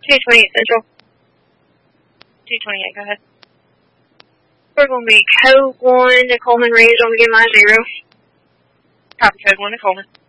228 Central. 228, go ahead. We're going to be code 1 to Coleman Ridge on the Game Line 0. Copy, code 1 to Coleman.